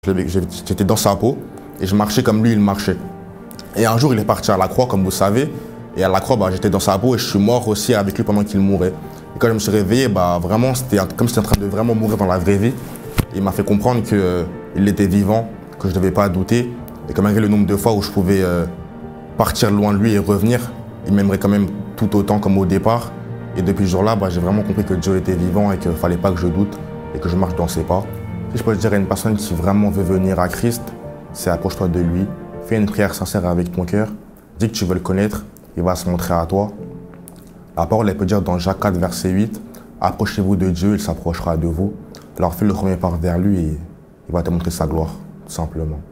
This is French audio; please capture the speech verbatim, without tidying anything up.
J'étais dans sa peau et je marchais comme lui, il marchait. Et un jour, il est parti à la croix, comme vous savez. Et à la croix, bah, j'étais dans sa peau et je suis mort aussi avec lui pendant qu'il mourait. Et quand je me suis réveillé, bah, vraiment, c'était comme si j'étais en train de vraiment mourir dans la vraie vie. Il m'a fait comprendre qu'il euh, était vivant, que je ne devais pas douter. Et que malgré le nombre de fois où je pouvais euh, partir loin de lui et revenir, il m'aimerait quand même tout autant comme au départ. Et depuis ce jour-là, bah, j'ai vraiment compris que Dieu était vivant et qu'il ne fallait pas que je doute et que je marche dans ses pas. Si je peux dire à une personne qui vraiment veut venir à Christ, c'est approche-toi de lui, fais une prière sincère avec ton cœur, dis que tu veux le connaître, il va se montrer à toi. La parole, elle peut dire dans Jacques quatre, verset huit, approchez-vous de Dieu, il s'approchera de vous. Alors fais le premier pas vers lui et il va te montrer sa gloire, tout simplement.